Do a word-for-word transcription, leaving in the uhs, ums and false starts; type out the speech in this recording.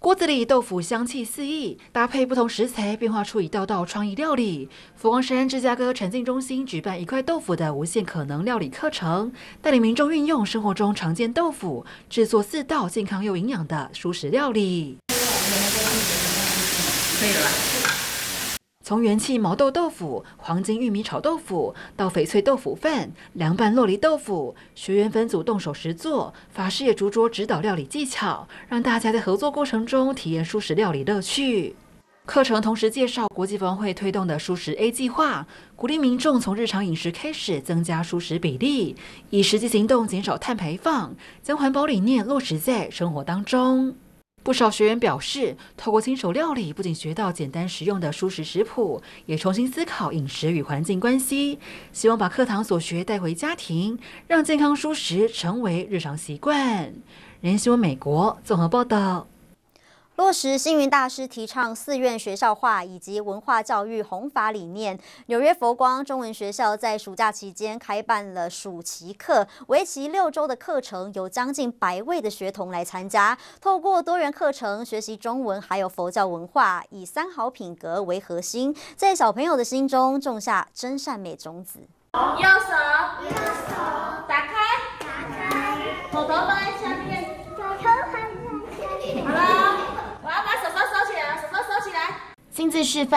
锅子里豆腐香气四溢，搭配不同食材，变化出一道道创意料理。佛光山芝加哥沉浸中心举办一块豆腐的无限可能料理课程，带领民众运用生活中常见豆腐，制作四道健康又营养的蔬食料理。可以了。从元气毛豆豆腐、黄金玉米炒豆腐到翡翠豆腐饭、凉拌酪梨豆腐，学员分组动手实做，法师也逐桌指导料理技巧，让大家在合作过程中体验蔬食料理乐趣。课程同时介绍国际防会推动的蔬食 A 计划，鼓励民众从日常饮食开始增加蔬食比例，以实际行动减少碳排放，将环保理念落实在生活当中。不少学员表示，透过亲手料理，不仅学到简单实用的蔬食食谱，也重新思考饮食与环境关系，希望把课堂所学带回家庭，让健康蔬食成为日常习惯。人新闻美国综合报道。 落实星云大师提倡寺院学校化以及文化教育弘法理念，纽约佛光中文学校在暑假期间开办了暑期课，为期六周的课程，有将近百位的学童来参加。透过多元课程学习中文，还有佛教文化，以三好品格为核心，在小朋友的心中种下真善美种子。 右手，右手，打开，打开，头头放在下面，头头放在下面。好了。我要把手手收起来，手手收起来。 亲自示范。